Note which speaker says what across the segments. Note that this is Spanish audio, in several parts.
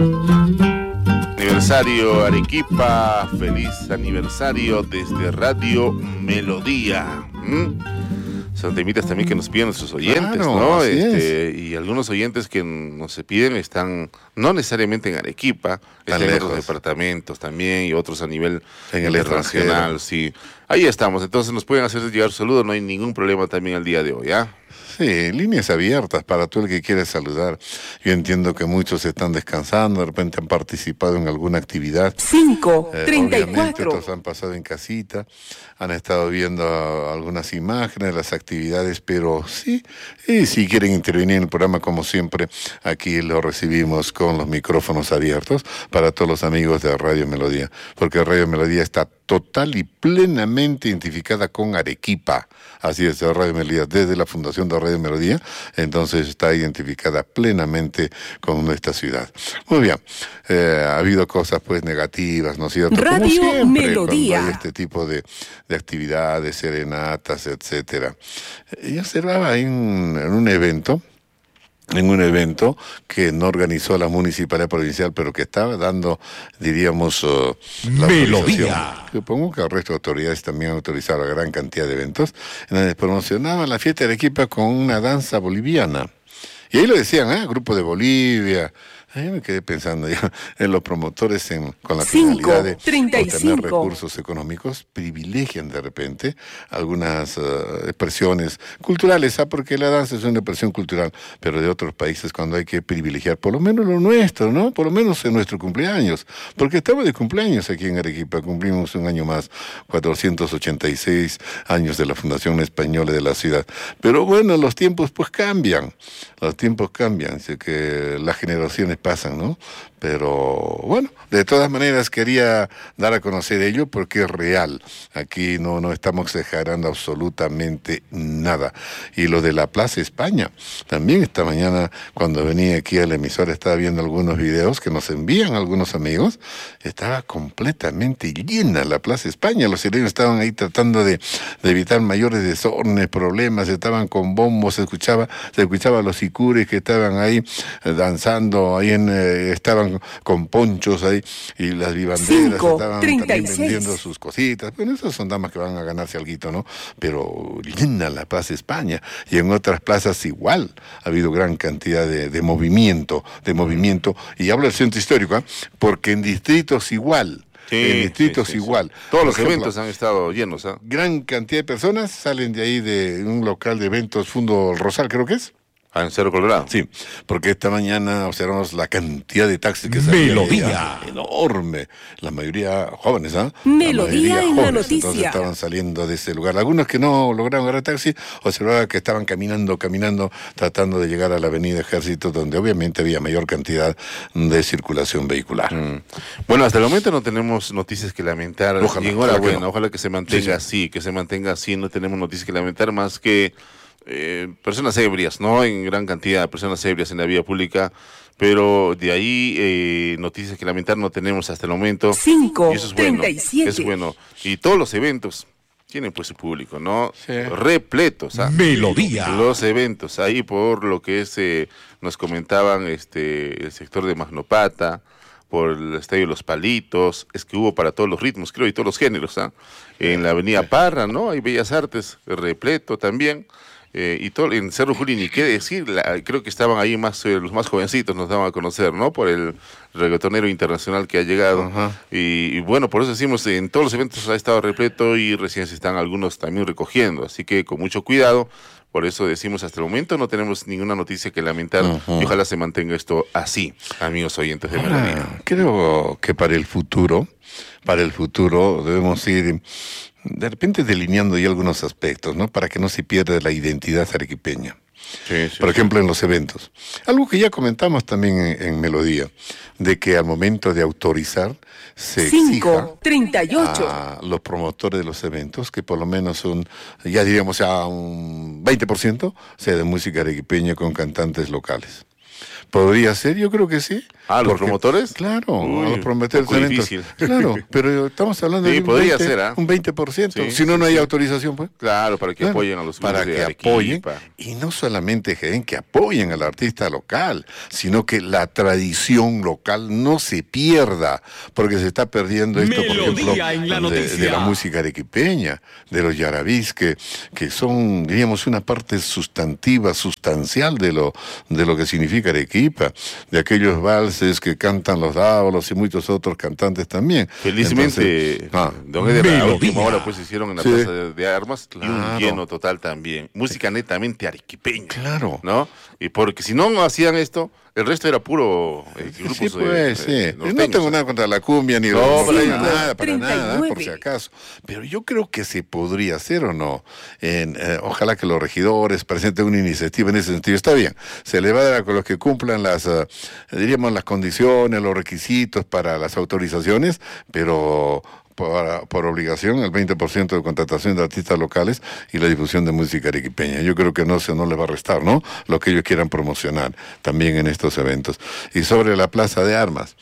Speaker 1: Aniversario Arequipa, feliz aniversario desde Radio Melodía. Son temitas también que nos piden nuestros oyentes,
Speaker 2: claro,
Speaker 1: ¿no?
Speaker 2: y
Speaker 1: algunos oyentes que nos se piden están no necesariamente en Arequipa, están en otros departamentos también y otros a nivel
Speaker 2: en el
Speaker 1: internacional, sí. Ahí estamos, entonces nos pueden hacer llegar saludos, no hay ningún problema también al día de hoy, ¿ah?
Speaker 2: Sí, líneas abiertas para todo el que quiere saludar. Yo entiendo que muchos están descansando, de repente han participado en alguna actividad.
Speaker 3: 5:34.
Speaker 2: Otros han pasado en casita, han estado viendo algunas imágenes, las actividades, pero sí, y si quieren intervenir en el programa, como siempre, aquí lo recibimos con los micrófonos abiertos para todos los amigos de Radio Melodía, porque Radio Melodía está total y plenamente identificada con Arequipa. Así es, Radio Melodía, desde la fundación de Radio Melodía, entonces está identificada plenamente con nuestra ciudad. Muy bien, ha habido cosas pues negativas, ¿no es cierto?
Speaker 3: Radio
Speaker 2: como siempre,
Speaker 3: Melodía.
Speaker 2: cuando hay este tipo de actividades, serenatas, etcétera. Yo observaba en un evento que no organizó la Municipalidad Provincial, pero que estaba dando, diríamos, la
Speaker 4: Melodía.
Speaker 2: Supongo que el resto de autoridades también han autorizado la gran cantidad de eventos, en donde promocionaban la fiesta de Arequipa con una danza boliviana. Y ahí lo decían, Grupo de Bolivia. Yo me quedé pensando en los promotores con la finalidad de obtener recursos económicos, privilegian de repente algunas expresiones culturales, porque la danza es una expresión cultural, pero de otros países cuando hay que privilegiar por lo menos lo nuestro, ¿no? Por lo menos en nuestro cumpleaños, porque estamos de cumpleaños aquí en Arequipa, cumplimos un año más, 486 años de la Fundación Española de la ciudad. Pero bueno, los tiempos pues cambian, así que las generaciones pasan, ¿no? Pero bueno, de todas maneras quería dar a conocer ello porque es real. Aquí no estamos exagerando absolutamente nada. Y lo de la Plaza España, también esta mañana cuando venía aquí a la emisora estaba viendo algunos videos que nos envían algunos amigos, estaba completamente llena la Plaza España. Los sireños estaban ahí tratando de evitar mayores desórdenes, problemas, estaban con bombos, se escuchaba a los sicures que estaban ahí danzando, ahí estaban con ponchos ahí, y las vivanderas estaban también vendiendo sus cositas. Bueno, esas son damas que van a ganarse alguito, ¿no? Pero llena la Plaza España, y en otras plazas igual ha habido gran cantidad de movimiento, y hablo del centro histórico, porque en distritos igual. En distritos igual.
Speaker 1: Todos los eventos han estado llenos.
Speaker 2: Gran cantidad de personas salen de ahí de un local de eventos, Fundo Rosal, creo que es.
Speaker 1: En Cerro Colorado.
Speaker 2: Sí, porque esta mañana observamos la cantidad de taxis que
Speaker 4: Melodía.
Speaker 2: Enorme. La mayoría jóvenes,
Speaker 3: Melodía en la noticia.
Speaker 2: Entonces estaban saliendo de ese lugar. Algunos que no lograron agarrar taxi, observaba que estaban caminando, tratando de llegar a la Avenida Ejército, donde obviamente había mayor cantidad de circulación vehicular.
Speaker 1: Bueno, hasta el momento no tenemos noticias que lamentar. Ojalá que se mantenga así, no tenemos noticias que lamentar más que personas ebrias, ¿no? En gran cantidad de personas ebrias en la vía pública, pero de ahí noticias que lamentar no tenemos hasta el momento.
Speaker 3: 5:37.
Speaker 1: Es bueno. Y todos los eventos tienen pues su público, ¿no?
Speaker 2: Sí.
Speaker 1: Repletos.
Speaker 4: Melodía.
Speaker 1: Los eventos, ahí por lo que es, nos comentaban el sector de Magnopata, por el Estadio Los Palitos, es que hubo para todos los ritmos, creo, y todos los géneros, en la Avenida Parra, ¿no? Hay Bellas Artes, repleto también. Y todo en Cerro Juli, ni qué decir, creo que estaban ahí más los más jovencitos, nos daban a conocer, ¿no? Por el reggaetonero internacional que ha llegado. Y bueno, por eso decimos, en todos los eventos ha estado repleto y recién se están algunos también recogiendo, así que con mucho cuidado. Por eso decimos, hasta el momento no tenemos ninguna noticia que lamentar y ojalá se mantenga esto así, amigos oyentes de Melodía.
Speaker 2: Creo que para el futuro debemos ir de repente delineando ya algunos aspectos, ¿no? Para que no se pierda la identidad arequipeña. Por ejemplo, en los eventos. Algo que ya comentamos también en Melodía, de que al momento de autorizar se exija a los promotores de los eventos que por lo menos un 20% sea de música arequipeña con cantantes locales. Podría ser, yo creo que sí.
Speaker 1: ¿Los promotores?
Speaker 2: Claro,
Speaker 1: Uy,
Speaker 2: a los promotores de eventos.
Speaker 1: difícil.
Speaker 2: Claro, pero estamos hablando
Speaker 1: Sí,
Speaker 2: de
Speaker 1: podría ser,
Speaker 2: un 20%.
Speaker 1: Sí,
Speaker 2: si no,
Speaker 1: sí,
Speaker 2: no hay
Speaker 1: sí.
Speaker 2: autorización, pues.
Speaker 1: Claro, para que apoyen a los
Speaker 2: para
Speaker 1: grupos
Speaker 2: que
Speaker 1: de
Speaker 2: apoyen,
Speaker 1: Arequipa.
Speaker 2: y no solamente que apoyen al artista local, sino que la tradición local no se pierda, porque se está perdiendo esto, por ejemplo,
Speaker 4: Melodía en la
Speaker 2: de
Speaker 4: noticia.
Speaker 2: la música arequipeña, de los yarabís, que son, diríamos, una parte sustantiva, sustancial de lo que significa Arequipa, de aquellos valses que cantan los dávalos y muchos otros cantantes también.
Speaker 1: Felizmente,
Speaker 2: Entonces,
Speaker 1: don Eder, a
Speaker 4: Melodía.
Speaker 1: última hora pues hicieron en la
Speaker 2: Sí.
Speaker 1: Plaza de Armas y un
Speaker 2: Claro.
Speaker 1: lleno total también. Música netamente arequipeña.
Speaker 2: Claro.
Speaker 1: ¿No? Y porque si no hacían esto, el resto era puro grupos
Speaker 2: Sí, pues, sí. No
Speaker 1: norteños.
Speaker 2: tengo nada contra la cumbia ni
Speaker 1: No,
Speaker 2: los
Speaker 1: para
Speaker 2: norteños,
Speaker 1: nada.
Speaker 2: para nada, por
Speaker 3: 39.
Speaker 2: si acaso. Pero yo creo que se podría hacer o no. Ojalá que los regidores presenten una iniciativa en ese sentido. Está bien, se le va a dar a los que cumplan diríamos, las condiciones, los requisitos para las autorizaciones, pero por obligación el 20% de contratación de artistas locales y la difusión de música arequipeña. Yo creo que no les va a restar, ¿no? Lo que ellos quieran promocionar también en estos eventos. Y sobre la Plaza de Armas,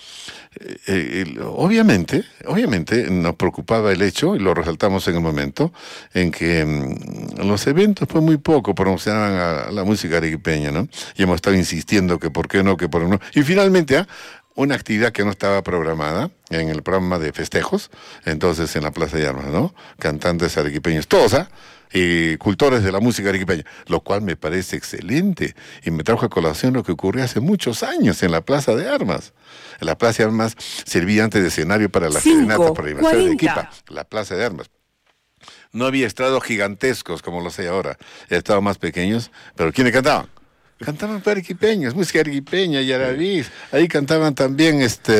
Speaker 2: obviamente nos preocupaba el hecho, y lo resaltamos en el momento, en que los eventos pues muy poco promocionaban a la música arequipeña, ¿no? Y hemos estado insistiendo que por qué no, que por qué no. Y finalmente, una actividad que no estaba programada en el programa de festejos, entonces en la Plaza de Armas, ¿no? Cantantes arequipeños, todos, y cultores de la música arequipeña, lo cual me parece excelente, y me trajo a colación lo que ocurrió hace muchos años en la Plaza de Armas. La Plaza de Armas servía antes de escenario para la serenata, para el aniversario de
Speaker 3: 40.
Speaker 2: Arequipa, la Plaza de Armas. No había estrados gigantescos como los hay ahora, estrados más pequeños, pero ¿quiénes cantaban? Cantaban arequipeños, música arequipeña, yarabís. Ahí cantaban también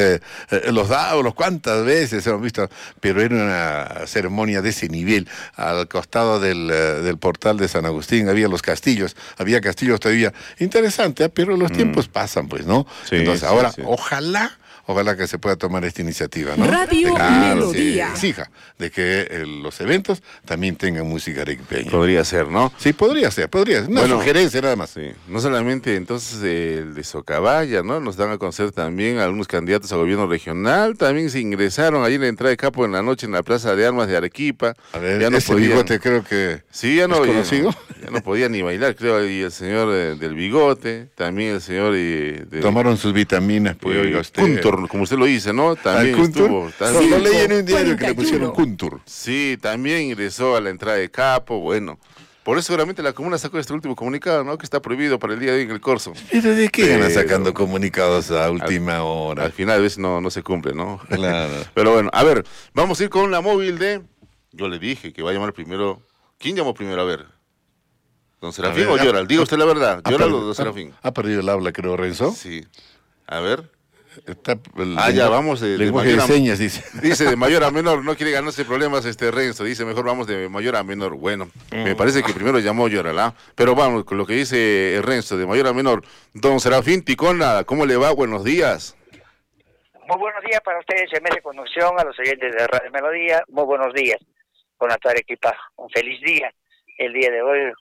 Speaker 2: los dávalos, cuántas veces hemos visto, pero era una ceremonia de ese nivel. Al costado del portal de San Agustín había los castillos, había castillos todavía. Interesante, pero los tiempos pasan, pues, ¿no?
Speaker 1: Sí,
Speaker 2: entonces
Speaker 1: sí,
Speaker 2: ahora,
Speaker 1: sí.
Speaker 2: Ojalá que se pueda tomar esta iniciativa, ¿no?
Speaker 3: Radio Melodía.
Speaker 2: Se exija de que los eventos también tengan música arequipeña.
Speaker 1: Podría ser, ¿no?
Speaker 2: Sí, podría ser. Una
Speaker 1: Bueno,
Speaker 2: sugerencia nada más.
Speaker 1: Sí. No solamente entonces el de Socabaya, ¿no? Nos dan a conocer también algunos candidatos a gobierno regional. También se ingresaron allí en la entrada de Capo en la noche en la Plaza de Armas de Arequipa.
Speaker 2: A ver,
Speaker 1: ya no
Speaker 2: ese
Speaker 1: podían-
Speaker 2: bigote creo que
Speaker 1: Sí, ya no,
Speaker 2: ¿es conocido?
Speaker 1: ya no podía ni bailar, creo. Y el señor del bigote, también el señor
Speaker 2: tomaron sus vitaminas, pues, oiga usted.
Speaker 1: Kuntur, como usted lo dice, ¿no? También
Speaker 2: ¿Al Kuntur?
Speaker 1: estuvo.
Speaker 2: Lo
Speaker 3: Cinco,
Speaker 2: leí en un diario que le
Speaker 3: 41.
Speaker 2: pusieron Kuntur.
Speaker 1: Sí, también ingresó a la entrada de Capo, bueno. Por eso seguramente la comuna sacó este último comunicado, ¿no? Que está prohibido para el día de hoy en el Corso.
Speaker 2: ¿Pero de qué
Speaker 1: Pero-
Speaker 2: van sacando comunicados a última
Speaker 1: Al
Speaker 2: hora?
Speaker 1: final a veces no se cumple, ¿no?
Speaker 2: Claro.
Speaker 1: Pero bueno, a ver, vamos a ir con la móvil de... Yo le dije que va a llamar primero... ¿Quién llamó primero? A ver. ¿Don Serafín
Speaker 2: ver,
Speaker 1: o Lloral? Diga usted la verdad. ¿Lloral o Don Serafín?
Speaker 2: Ha perdido el habla, creo, Renzo.
Speaker 1: Sí. A ver.
Speaker 2: Está el
Speaker 1: Ya vamos de
Speaker 2: lenguaje de
Speaker 1: mayor a-
Speaker 2: señas, dice.
Speaker 1: Dice de mayor a menor, no quiere ganarse problemas Renzo, dice mejor vamos de mayor a menor. Bueno, me parece que primero llamó Lloral, ¿ah? Pero vamos con lo que dice Renzo, de mayor a menor. Don Serafín Ticona, ¿cómo le va? Buenos días.
Speaker 5: Muy buenos días para ustedes, en medio de conducción, a los oyentes de Radio Melodía. Muy buenos días con toda la equipa. Un feliz día. El día de hoy,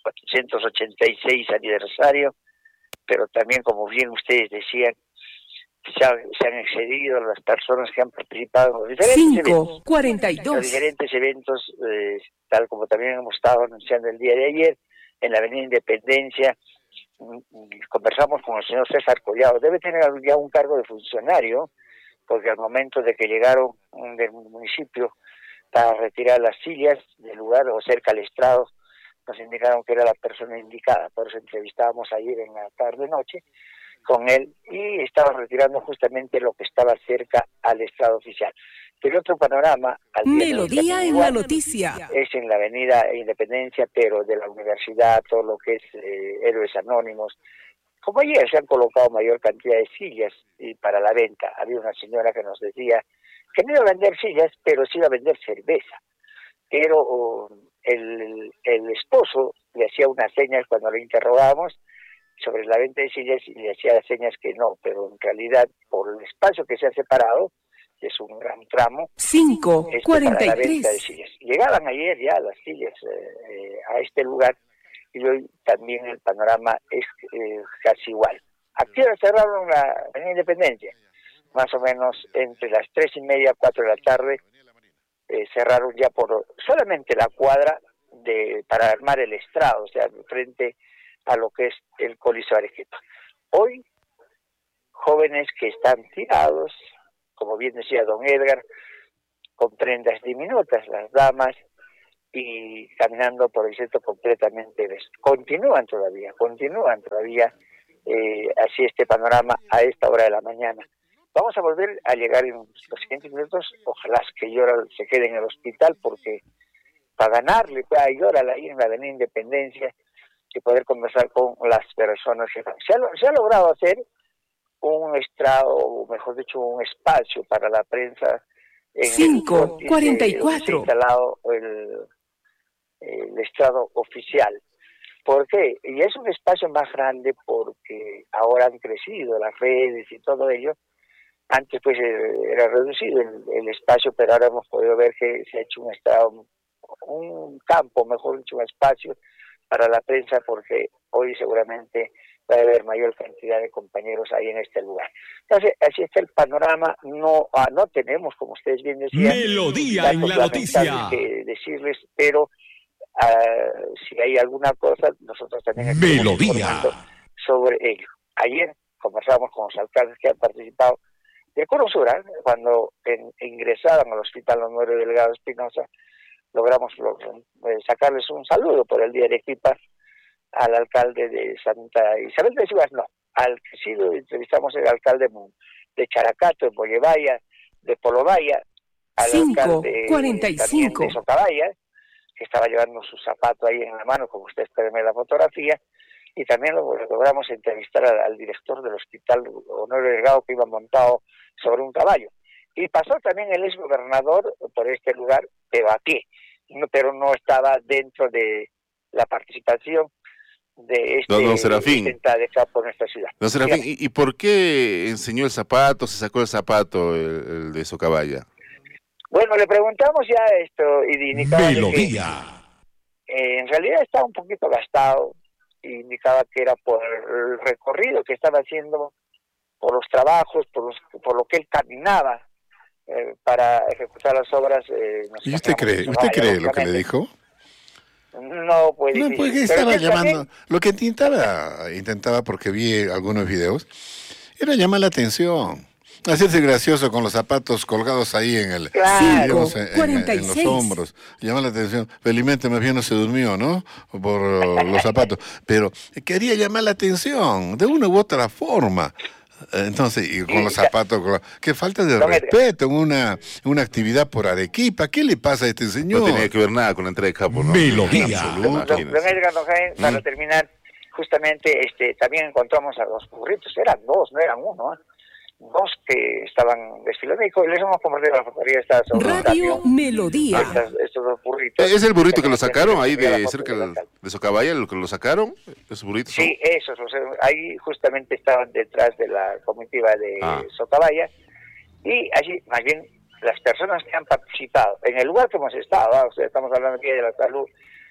Speaker 5: 486 aniversario, pero también, como bien ustedes decían, se han excedido las personas que han participado en los diferentes eventos.
Speaker 3: 5, 42.
Speaker 5: Los diferentes eventos, tal como también hemos estado anunciando el día de ayer, en la Avenida Independencia. Conversamos con el señor César Collado. Debe tener ya un cargo de funcionario, porque al momento de que llegaron del municipio para retirar las sillas del lugar o cerca al estrado, nos indicaron que era la persona indicada. Por eso entrevistábamos ayer en la tarde-noche con él y estaba retirando justamente lo que estaba cerca al estrado oficial. Pero otro panorama al día de hoy
Speaker 3: Melodía
Speaker 5: también
Speaker 3: en la
Speaker 5: igual,
Speaker 3: noticia.
Speaker 5: es en la Avenida Independencia, pero de la universidad, todo lo que es Héroes Anónimos. Como ayer se han colocado mayor cantidad de sillas y para la venta. Había una señora que nos decía que no iba a vender sillas, pero sí iba a vender cerveza. Pero el esposo le hacía unas señas cuando lo interrogábamos sobre la venta de sillas y le hacía señas que no, pero en realidad por el espacio que se ha separado, que es un gran tramo,
Speaker 3: 5,
Speaker 5: para la venta de
Speaker 3: 43.
Speaker 5: sillas. Llegaban ayer ya las sillas a este lugar y hoy también el panorama es casi igual. ¿A qué hora cerraron la Avenida Independencia? Más o menos entre las 3:30, 4 de la tarde, cerraron ya por solamente la cuadra para armar el estrado, o sea, frente a lo que es el Coliseo Arequipa. Hoy, jóvenes que están tirados, como bien decía don Edgar, con prendas diminutas, las damas, y caminando por el centro completamente continúan todavía así este panorama a esta hora de la mañana. Vamos a volver a llegar en los siguientes minutos, ojalá que Yoral se quede en el hospital, porque para ganarle a Yoral ahí en la Avenida Independencia y poder conversar con las personas que se ha logrado hacer un estrado, o mejor dicho, un espacio para la prensa en
Speaker 3: 5:44.
Speaker 5: Se ha instalado el estrado oficial. ¿Por qué? Y es un espacio más grande porque ahora han crecido las redes y todo ello. Antes pues era reducido el espacio, pero ahora hemos podido ver que se ha hecho un estrado, un campo, mejor dicho, un espacio para la prensa, porque hoy seguramente va a haber mayor cantidad de compañeros ahí en este lugar. Entonces, así está el panorama. No tenemos, como ustedes bien decían,
Speaker 4: Melodía en la noticia.
Speaker 5: Que decirles, pero si hay alguna cosa, nosotros también estamos informando sobre ello. Ayer conversamos con los alcaldes que han participado del Cono Sur, cuando ingresaron al Hospital Honorio Delgado Espinosa, logramos sacarles un saludo por el Día de Arequipa al alcalde de Santa Isabel de Ciudad, al que sí lo entrevistamos, el alcalde de Characato, de Bollevaya, de Polovaya, al alcalde también de Socabaya, que estaba llevando su zapato ahí en la mano, como ustedes pueden ver la fotografía, y también logramos entrevistar al director del Hospital Honorio Delgado, que iba montado sobre un caballo. Y pasó también el exgobernador por este lugar, pero a pie, pero no estaba dentro de la participación de
Speaker 1: don Serafín,
Speaker 5: de campo en nuestra ciudad.
Speaker 1: Don Serafín, ¿y por qué enseñó el zapato, se sacó el zapato el de Socabaya?
Speaker 5: Bueno, le preguntamos ya esto y indicaba
Speaker 4: Melodía.
Speaker 5: Que en realidad estaba un poquito gastado, y indicaba que era por el recorrido que estaba haciendo, por los trabajos, por lo que él caminaba para ejecutar las obras.
Speaker 2: ¿Y usted cree lo que le dijo?
Speaker 5: No, pues...
Speaker 2: No, porque estaba llamando... Lo que intentaba, porque vi algunos videos, era llamar la atención. Hacerse gracioso con los zapatos colgados ahí en el...
Speaker 5: Claro.
Speaker 2: En los hombros. Llamar la atención. Felizmente más bien no se durmió, ¿no? Por los zapatos. Pero quería llamar la atención, de una u otra forma. Entonces, y con los zapatos, qué falta de respeto en una actividad por Arequipa. ¿Qué le pasa a este señor?
Speaker 1: No tenía que ver nada con la entrada de campo, ¿no?
Speaker 4: Melodía.
Speaker 5: Don Edgar Nojain, para terminar, justamente también encontramos a dos burritos, eran dos, no eran uno, dos que estaban desfilando, y les hemos compartido la fotografía esta sobre
Speaker 3: Radio Melodía.
Speaker 5: Estos dos burritos.
Speaker 1: ¿Es el burrito que lo sacaron ahí de cerca de Socabaya, lo que lo sacaron? ¿Esos burritos?
Speaker 5: Sí, esos, ahí justamente estaban detrás de la comitiva de Socabaya, y allí, más bien, las personas que han participado, en el lugar que hemos estado, o sea, estamos hablando aquí de la salud,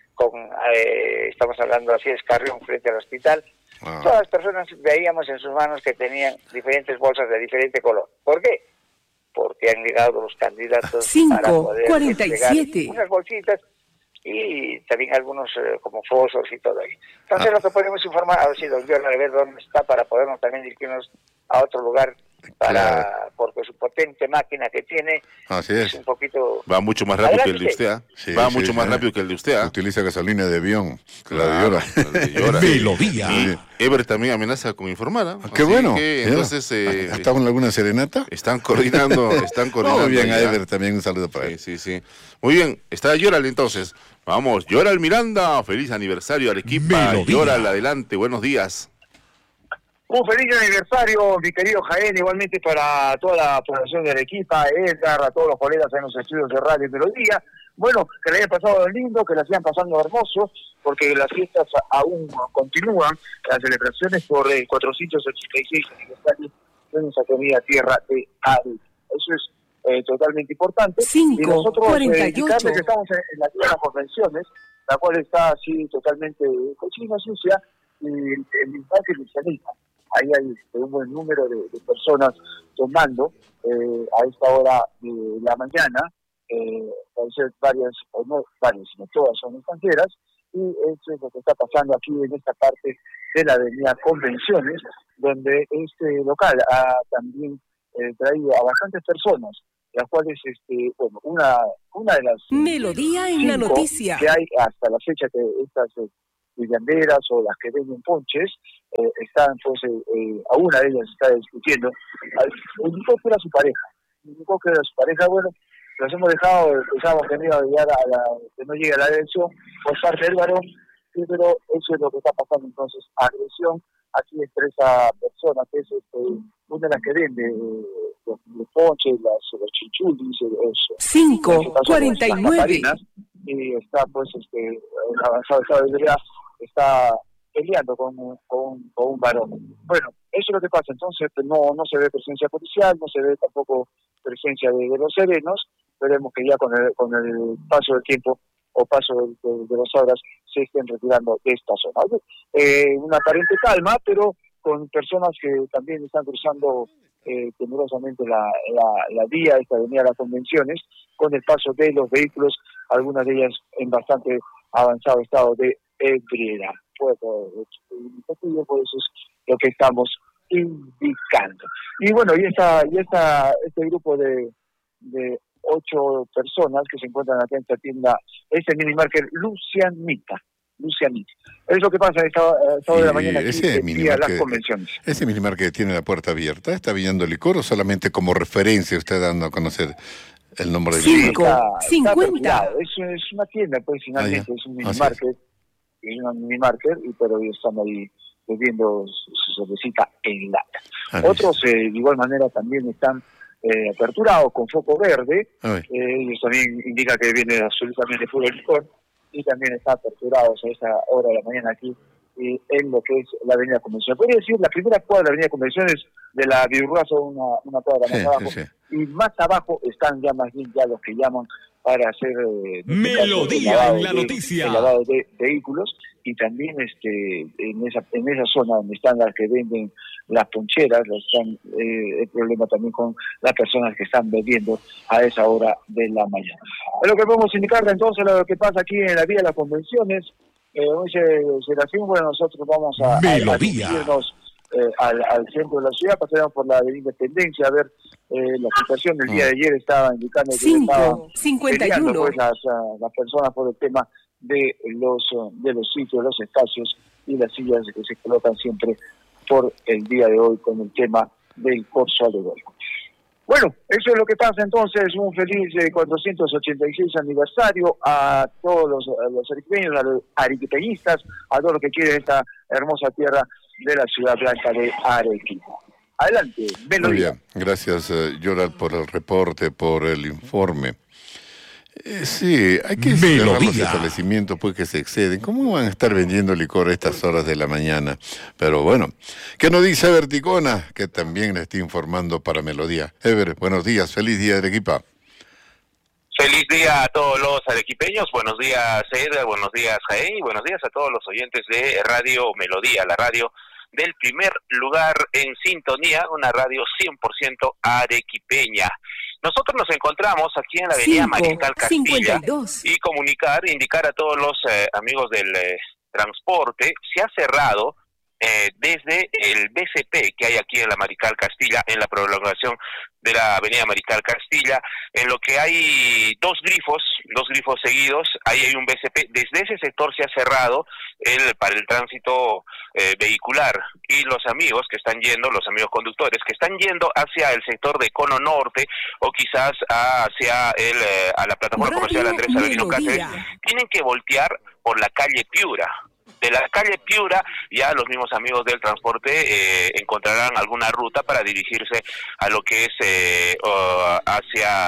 Speaker 5: estamos hablando así de Carrión frente al hospital. Todas las personas veíamos en sus manos que tenían diferentes bolsas de diferente color. ¿Por qué? Porque han llegado los candidatos para poder entregar unas bolsitas y también algunos como fósforos y todo ahí. Entonces lo que podemos informar, a ver si don Jorge ver dónde está para podernos también dirigirnos a otro lugar porque su potente máquina que tiene es un poquito...
Speaker 1: Va mucho más rápido que el de usted, va mucho más rápido que el de usted.
Speaker 2: Utiliza gasolina de avión, la de Yoral.
Speaker 4: Melodía.
Speaker 1: Ever también amenaza con informar.
Speaker 2: Qué bueno.
Speaker 1: Entonces,
Speaker 2: ¿está con alguna serenata?
Speaker 1: Están coordinando.
Speaker 2: Muy bien, a Ever también un saludo para él.
Speaker 1: Sí. Muy bien, está Yoral entonces. Vamos, Yoral Miranda, feliz aniversario Arequipa. Yoral, adelante, buenos días.
Speaker 6: Un feliz aniversario, mi querido Jaén, igualmente para toda la población de Arequipa, Edgar, a todos los colegas en los estudios de Radio Melodía. Bueno, que le hayan pasado lindo, que la sigan pasando hermoso, porque las fiestas aún continúan, las celebraciones por el 486 aniversario de nuestra querida tierra de Arequipa. Eso es totalmente importante.
Speaker 3: 5:48.
Speaker 6: Y nosotros indicarles que estamos en la tierra de las convenciones, la cual está así totalmente cochina, sucia, y el Parque Lucianita. ahí hay un buen número de personas tomando a esta hora de la mañana, pueden ser varias, o no varias, sino todas son extranjeras, y eso es lo que está pasando aquí en esta parte de la avenida Convenciones, donde este local ha también traído a bastantes personas, las cuales, bueno, una de las
Speaker 3: Melodía en la
Speaker 6: 5
Speaker 3: noticia.
Speaker 6: que hay hasta la fecha, que estas vianderas o las que venden ponches, están, pues, a una de ellas está discutiendo, indicó que era su pareja, bueno, los hemos dejado, pensábamos que no iba a llegar que no llegue a la elección por parte del varón, sí, pero eso es lo que está pasando. Entonces, agresión, aquí expresa persona que es una de las que vende los ponches, los chichulis, eso.
Speaker 3: 5:49.
Speaker 6: Y está, pues, en avanzado estado de gravedad, está peleando con un varón. Bueno, eso es lo que pasa. Entonces, no se ve presencia policial, no se ve tampoco presencia de los serenos. Esperemos que ya con el paso del tiempo o paso de las horas se estén retirando de esta zona. Una aparente calma, pero con personas que también están cruzando temerosamente la vía, esta avenida de las Convenciones, con el paso de los vehículos, algunas de ellas en bastante avanzado estado de ebriedad. Pues eso es lo que estamos indicando. Y bueno, este grupo de 8 personas que se encuentran acá en esta tienda, este minimarket Lucianita. Es lo que pasa a esta hora de la mañana aquí en las Convenciones.
Speaker 2: ¿Ese minimarket tiene la puerta abierta? ¿Está vendiendo licor o solamente como referencia usted dando a conocer el nombre del minimarket?
Speaker 3: 5:50.
Speaker 6: Es una tienda, pues, finalmente, es un minimarket. Es un minimarket, pero están ahí bebiendo su cervecita en lata. Otros, de igual manera, también están aperturados con foco verde. Ellos también indica que viene absolutamente puro licor, y también están aperturados a esta hora de la mañana aquí en lo que es la avenida Convenciones. Podría decir, la primera cuadra de la avenida Convenciones de la Virruazo, una cuadra más abajo, y más abajo están ya más bien los que llaman para hacer
Speaker 4: Melodía en la noticia.
Speaker 6: El lavado de vehículos, y también en esa zona donde están las que venden las poncheras, el problema también con las personas que están bebiendo a esa hora de la mañana. Es lo que podemos indicar entonces lo que pasa aquí en la vía de las Convenciones. Serafín, bueno, nosotros vamos a dirigirnos al centro de la ciudad, pasaremos por la avenida Independencia a ver la situación. El día de ayer estaba indicando que estaban peleando, pues, las personas por el tema de los sitios, los espacios y las sillas que se colocan siempre por el día de hoy con el tema del corso alegórico. Bueno, eso es lo que pasa entonces. Un feliz 486 aniversario a todos los arequipeños, a los arequipeñistas, a todos los que quieren esta hermosa tierra de la ciudad blanca de Arequipa. Adelante, Melodía.
Speaker 2: Muy bien, gracias, Yoral, por el reporte, por el informe. Sí, hay que cerrar los establecimientos pues que se exceden. ¿Cómo van a estar vendiendo licor a estas horas de la mañana? Pero bueno, ¿qué nos dice Ever Ticona? Que también le está informando para Melodía. Ever, buenos días, feliz día de Arequipa.
Speaker 7: Feliz día a todos los arequipeños, buenos días Edgar, buenos días Jaén, y buenos días a todos los oyentes de Radio Melodía, la radio del primer lugar en sintonía, una radio 100% arequipeña. Nosotros nos encontramos aquí en la avenida Mariscal Castilla 52. Y indicar a todos los amigos del transporte, se ha cerrado desde el BCP que hay aquí en la Mariscal Castilla, en la prolongación de la avenida Mariscal Castilla, en lo que hay dos grifos seguidos, ahí hay un BCP, desde ese sector se ha cerrado para el tránsito vehicular, y los amigos conductores que están yendo hacia el sector de Cono Norte o quizás hacia a la plataforma comercial Andrés Avelino Cáceres, tienen que voltear por la calle Piura. De la calle Piura, ya los mismos amigos del transporte encontrarán alguna ruta para dirigirse a lo que es hacia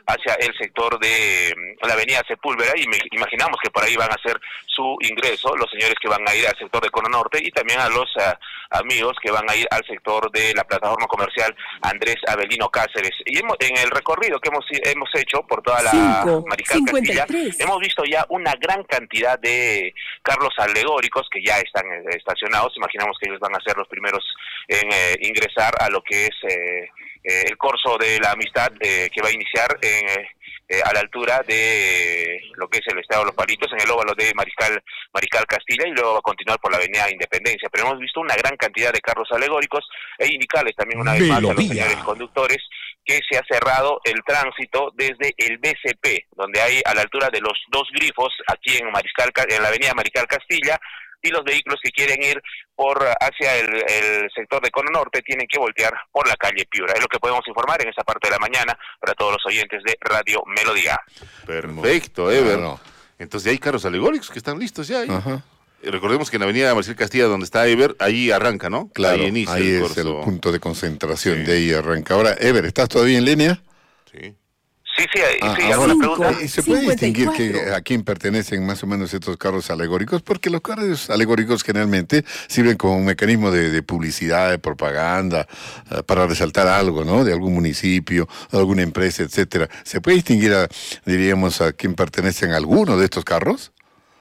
Speaker 7: hacia el sector de la avenida Sepúlveda, y imaginamos que por ahí van a hacer su ingreso los señores que van a ir al sector de Cono Norte y también a los amigos que van a ir al sector de la plataforma comercial Andrés Avelino Cáceres. Y en el recorrido que hemos hecho por toda la Mariscal Castilla, hemos visto ya una gran cantidad de carros alegóricos que ya están estacionados. Imaginamos que ellos van a ser los primeros en ingresar a lo que es el corso de la amistad que va a iniciar a la altura de lo que es el Estado de los Palitos, en el óvalo de Mariscal Castilla, y luego va a continuar por la avenida Independencia. Pero hemos visto una gran cantidad de carros alegóricos e indicarles también una vez más a los señores conductores que se ha cerrado el tránsito desde el BCP, donde hay a la altura de los dos grifos aquí en la avenida Mariscal Castilla, y los vehículos que quieren ir hacia el sector de Cono Norte tienen que voltear por la calle Piura. Es lo que podemos informar en esa parte de la mañana para todos los oyentes de Radio Melodía.
Speaker 1: Perfecto, Ever. Entonces ya hay carros alegóricos que están listos ya.
Speaker 2: Ajá.
Speaker 1: Recordemos que en la avenida Marcial Castilla, donde está Ever, ahí arranca, ¿no?
Speaker 2: Claro,
Speaker 1: ahí inicia
Speaker 2: ahí es el punto de concentración, de ahí arranca. Ahora, Ever, ¿estás todavía en línea?
Speaker 1: Sí.
Speaker 7: Sí, ¿alguna pregunta?
Speaker 2: ¿Y se puede distinguir a quién pertenecen más o menos estos carros alegóricos? Porque los carros alegóricos generalmente sirven como un mecanismo de publicidad, de propaganda, para resaltar algo, ¿no? De algún municipio, de alguna empresa, etcétera. ¿Se puede distinguir, diríamos, a quién pertenecen algunos de estos carros?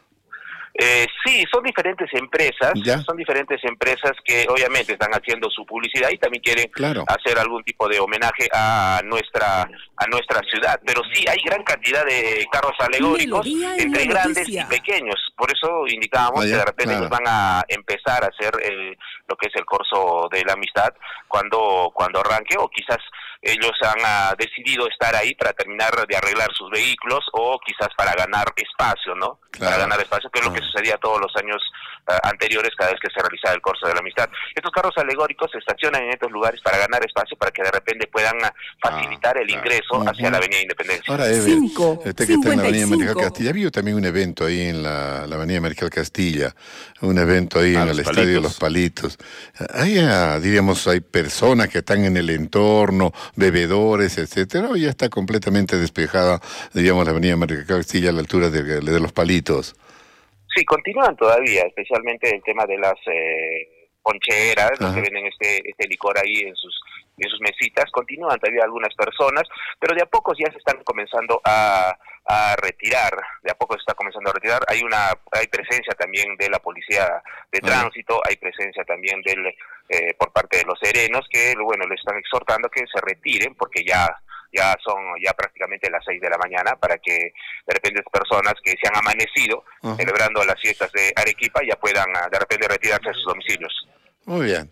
Speaker 7: Sí, son diferentes empresas, que obviamente están haciendo su publicidad y también quieren hacer algún tipo de homenaje a nuestra ciudad, pero sí hay gran cantidad de carros alegóricos entre grandes y pequeños, por eso indicábamos que de repente ellos van a empezar a hacer lo que es el corso de la amistad cuando arranque, o quizás ellos han decidido estar ahí para terminar de arreglar sus vehículos, o quizás para ganar espacio, ¿no? Para ganar espacio, que es lo que sucedía todos los años anteriores cada vez que se realizaba el corso de la amistad. Estos carros alegóricos se estacionan en estos lugares para ganar espacio, para que de repente puedan facilitar el ingreso hacia la avenida Independencia.
Speaker 2: Ahora, Ever, usted que está en la avenida Mariscal Castilla, vio también un evento ahí en la avenida Mariscal Castilla, un evento ahí en el Estadio de los Palitos. Ahí, diríamos, hay personas que están en el entorno, bebedores, etcétera, o ya está completamente despejada, diríamos, la avenida Mariscal Castilla a la altura de los Palitos.
Speaker 7: Sí, continúan todavía, especialmente el tema de las poncheras, los que venden este licor ahí en sus mesitas. Continúan todavía algunas personas, pero de a poco ya se están comenzando a retirar, hay presencia también de la policía de tránsito, hay presencia también por parte de los serenos, que le están exhortando que se retiren, porque ya son prácticamente las 6 de la mañana, para que de repente personas que se han amanecido celebrando las fiestas de Arequipa ya puedan de repente retirarse a sus domicilios.
Speaker 2: Muy bien.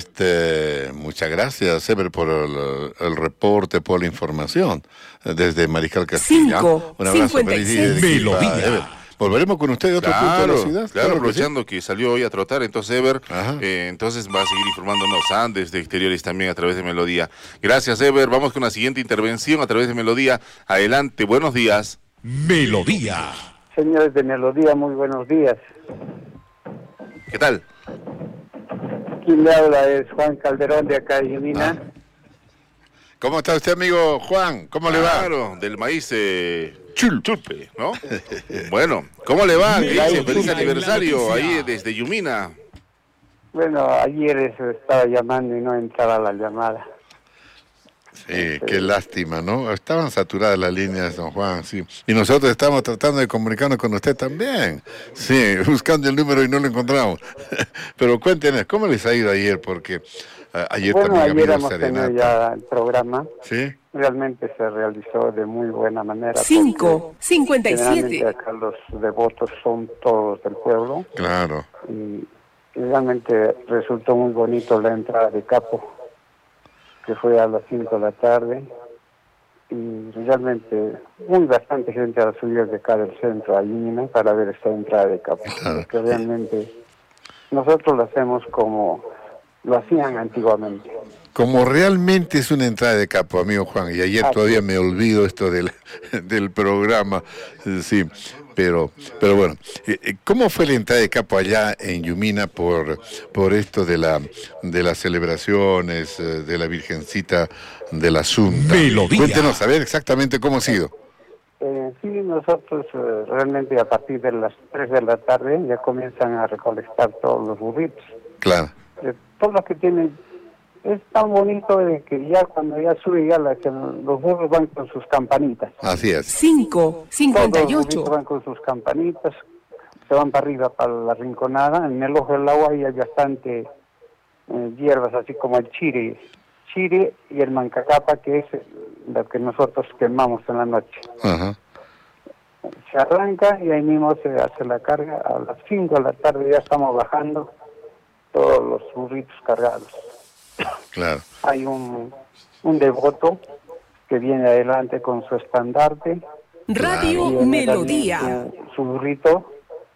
Speaker 2: Muchas gracias, Ever, por el reporte, por la información desde Mariscal Castilla. Un abrazo, feliz día de Equipa, Ever. Volveremos con usted de otro punto de la ciudad.
Speaker 1: Claro, aprovechando que salió hoy a trotar, entonces Ever, entonces va a seguir informándonos Andes de Exteriores también a través de Melodía. Gracias, Ever. Vamos con la siguiente intervención a través de Melodía. Adelante, buenos días.
Speaker 4: Melodía.
Speaker 8: Señores de Melodía, muy buenos días.
Speaker 1: ¿Qué tal?
Speaker 8: Quien le habla es Juan Calderón, de acá de Yumina.
Speaker 2: ¿Cómo está usted, amigo Juan? ¿Cómo le va?
Speaker 1: Claro, del maíz chulpe, ¿no? Bueno, ¿cómo le va? Feliz aniversario ahí desde Yumina.
Speaker 8: Bueno, ayer estaba llamando y no entraba la llamada.
Speaker 2: Sí, qué lástima, ¿no? Estaban saturadas las líneas, don Juan, sí. Y nosotros estamos tratando de comunicarnos con usted también. Sí, buscando el número y no lo encontramos. Pero cuéntenos, ¿cómo les ha ido ayer? Porque ayer también
Speaker 8: ayer hemos tenido ya el programa.
Speaker 2: Sí.
Speaker 8: Realmente se realizó de muy buena manera.
Speaker 3: 5:57.
Speaker 8: Acá los devotos son todos del pueblo.
Speaker 2: Claro.
Speaker 8: Y realmente resultó muy bonito la entrada de Capo, que fue a las 5 de la tarde, y realmente bastante gente a subir de acá del centro a Yumina para ver esta entrada de Capo, porque realmente nosotros lo hacemos como lo hacían antiguamente.
Speaker 2: Como realmente es una entrada de Capo, amigo Juan, y ayer todavía me olvido esto del programa, sí. Pero bueno, ¿cómo fue la entrada de Capo allá en Yumina por esto de las celebraciones de la Virgencita de la Asunta.
Speaker 4: Melodía.
Speaker 2: Cuéntenos, a ver exactamente cómo ha sido.
Speaker 8: Sí, nosotros realmente a partir de las 3 de la tarde ya comienzan a recolectar todos los burritos.
Speaker 2: Claro.
Speaker 8: Todos los que tienen, es tan bonito de que ya cuando ya sube ya los burros van con sus campanitas.
Speaker 2: Así es.
Speaker 8: 5:58. Todos los burritos van con sus campanitas, se van para arriba, para la rinconada. En el ojo del agua hay bastante hierbas, así como el chire y el mancacapa, que es lo que nosotros quemamos en la noche.
Speaker 2: Ajá.
Speaker 8: Se arranca y ahí mismo se hace la carga. A las 5 de la tarde ya estamos bajando todos los burritos cargados.
Speaker 2: Claro.
Speaker 8: Hay un devoto que viene adelante con su estandarte.
Speaker 3: Radio
Speaker 8: Tiene
Speaker 3: Melodía.
Speaker 8: su burrito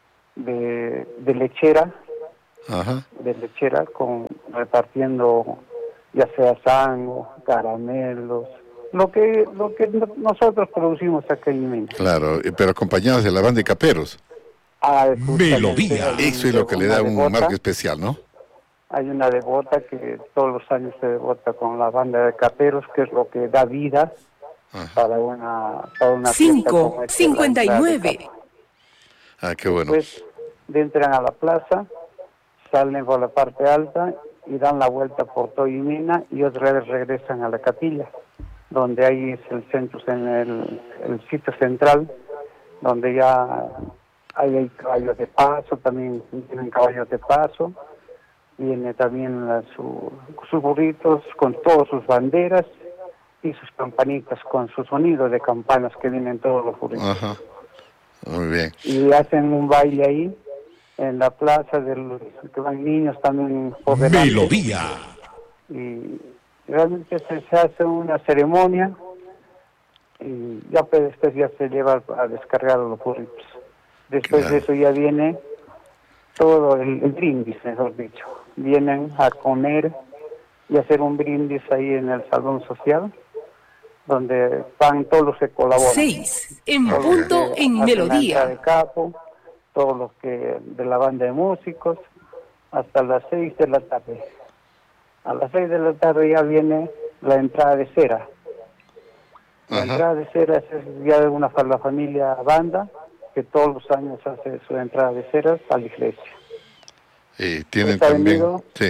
Speaker 8: de lechera.
Speaker 2: Ajá.
Speaker 8: De lechera, repartiendo ya sea sangre, caramelos, lo que nosotros producimos acá en Jiménez.
Speaker 2: Claro, pero acompañados de la banda de caperos.
Speaker 4: Melodía.
Speaker 2: Eso es lo que le da un marco especial, ¿no?
Speaker 8: Hay una devota que todos los años se devota con la banda de caperos, que es lo que da vida para una fiesta como esta,
Speaker 3: 5:59.
Speaker 2: Ah, qué bueno.
Speaker 8: Después entran a la plaza, salen por la parte alta y dan la vuelta por todo Jimena y otra vez regresan a la capilla, donde ahí es el centro, en el sitio central, donde ya hay caballos de paso, también tienen caballos de paso, viene también sus burritos con todas sus banderas y sus campanitas con su sonido de campanas que vienen todos los burritos.
Speaker 2: Ajá. Muy bien.
Speaker 8: Y hacen un baile ahí en la plaza de los que van niños también por delante.
Speaker 4: Melodía.
Speaker 8: Y realmente se hace una ceremonia y ya después ya se lleva a descargar a los burritos. Después de eso ya viene todo el brindis, mejor dicho. Vienen a comer y hacer un brindis ahí en el salón social, donde van todos los que colaboran.
Speaker 3: 6 en punto en Melodía.
Speaker 8: De capo, todos los que de la banda de músicos, hasta las 6 de la tarde. A las 6 de la tarde ya viene la entrada de cera. La entrada de cera es ya de la familia banda, que todos los años hace su entrada de cera a la iglesia.
Speaker 2: Y tienen también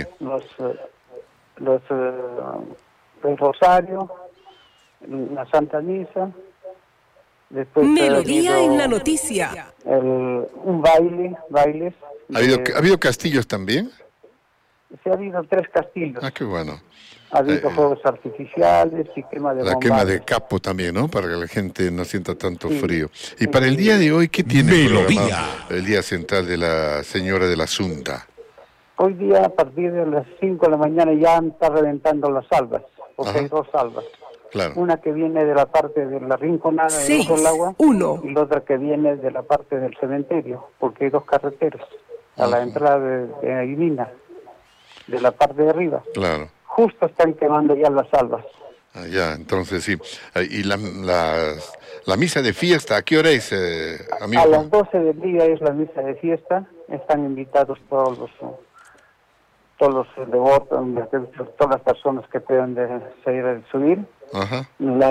Speaker 8: el rosario, la Santa Misa. Después
Speaker 3: Melodía en la noticia.
Speaker 8: Un bailes.
Speaker 2: ¿Ha habido castillos también?
Speaker 8: Se ha habido 3 castillos.
Speaker 2: Ah, qué bueno.
Speaker 8: Ha habido fuegos artificiales y quema de
Speaker 2: La
Speaker 8: bombas.
Speaker 2: quema de capo también, ¿no? Para que la gente no sienta tanto frío. Y para el día de hoy, ¿qué tiene programado el Día Central de la Señora de la Asunta?
Speaker 8: Hoy día, a partir de las 5 de la mañana, ya está reventando las salvas, porque hay 2 salvas.
Speaker 2: Claro.
Speaker 8: Una que viene de la parte de la rinconada del Ojo del Agua, y la otra que viene de la parte del cementerio, porque hay 2 carreteras a la entrada de Aguilina, de la parte de arriba.
Speaker 2: Claro.
Speaker 8: Justo están quemando ya las salvas.
Speaker 2: Ah, ya, entonces sí. ¿Y la misa de fiesta, a qué hora es, amigo?
Speaker 8: A las 12 del día es la misa de fiesta. Están invitados todos los devotos, todas las personas que puedan subir.
Speaker 2: Ajá.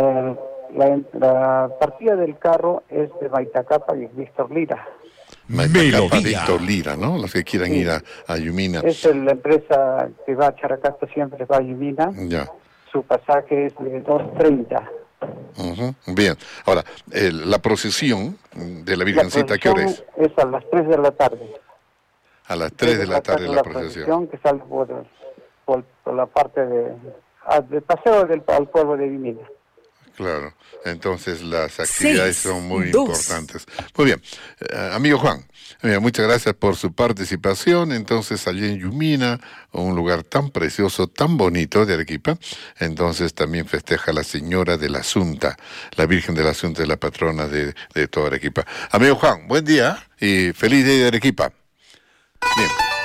Speaker 8: La partida del carro es de Maitacapa y Víctor Lira.
Speaker 2: Maitacapa, Víctor Lira, ¿no? Los que quieran ir a Yumina.
Speaker 8: Es la empresa que va a Characasta, siempre va a Yumina.
Speaker 2: Ya.
Speaker 8: Su pasaje es de 2.30.
Speaker 2: Bien. Ahora, la procesión de la Virgencita, ¿qué hora es?
Speaker 8: Es a las 3 de la tarde.
Speaker 2: A las 3 de la tarde la procesión.
Speaker 8: Que sale por la parte del paseo al pueblo de Yumina.
Speaker 2: Claro, entonces las actividades son muy importantes. Muy bien, amigo Juan, muchas gracias por su participación. Entonces, allí en Yumina, un lugar tan precioso, tan bonito de Arequipa, entonces también festeja la Señora de la Asunta, la Virgen de la Asunta, la patrona de toda Arequipa. Amigo Juan, buen día y feliz día de Arequipa. Bien.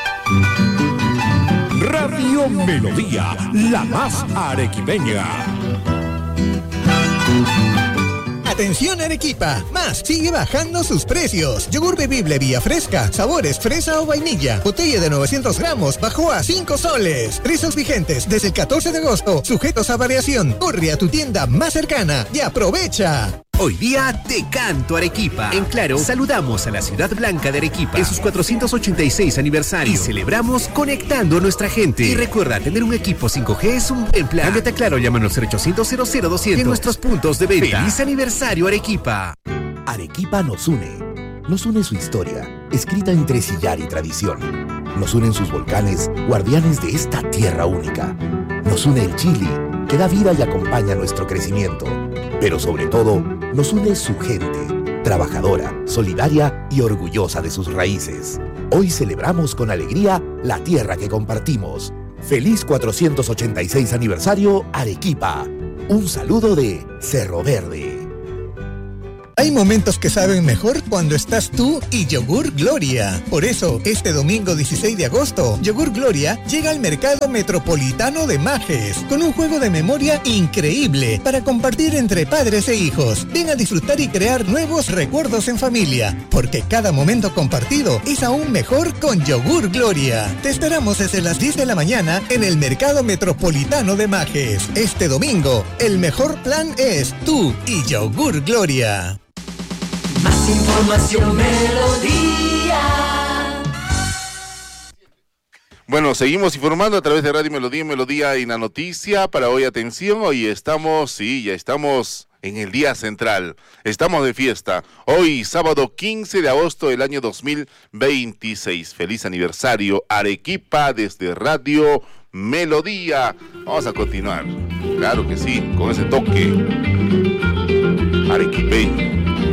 Speaker 4: Radio Melodía, la más arequipeña.
Speaker 9: Atención Arequipa, Más sigue bajando sus precios. Yogur bebible Vía Fresca, sabores fresa o vainilla. Botella de 900 gramos bajó a 5 soles. Precios vigentes desde el 14 de agosto, sujetos a variación. Corre a tu tienda más cercana y aprovecha.
Speaker 10: Hoy día te canto Arequipa. En Claro, saludamos a la ciudad blanca de Arequipa en sus 486 aniversario y celebramos conectando a nuestra gente. Y recuerda, tener un equipo 5G es un buen plan. Cámbiate a Claro, llámanos 0800 00200 en nuestros puntos de venta. ¡Feliz aniversario Arequipa!
Speaker 11: Arequipa nos une. Nos une su historia, escrita entre sillar y tradición. Nos unen sus volcanes, guardianes de esta tierra única. Nos une el Chili, que da vida y acompaña nuestro crecimiento. Pero sobre todo, nos une su gente, trabajadora, solidaria y orgullosa de sus raíces. Hoy celebramos con alegría la tierra que compartimos. ¡Feliz 486 aniversario Arequipa! Un saludo de Cerro Verde.
Speaker 9: Hay momentos que saben mejor cuando estás tú y Yogur Gloria. Por eso, este domingo 16 de agosto, Yogur Gloria llega al Mercado Metropolitano de Majes con un juego de memoria increíble para compartir entre padres e hijos. Ven a disfrutar y crear nuevos recuerdos en familia, porque cada momento compartido es aún mejor con Yogur Gloria. Te esperamos desde las 10 de la mañana en el Mercado Metropolitano de Majes. Este domingo, el mejor plan es tú y Yogur Gloria.
Speaker 3: Más información, Melodía.
Speaker 1: Bueno, seguimos informando a través de Radio Melodía, Melodía y la noticia. Para hoy, atención, hoy estamos, ya estamos en el día central. Estamos de fiesta. Hoy, sábado 15 de agosto del año 2026. Feliz aniversario, Arequipa, desde Radio Melodía. Vamos a continuar. Claro que sí, con ese toque arequipeño.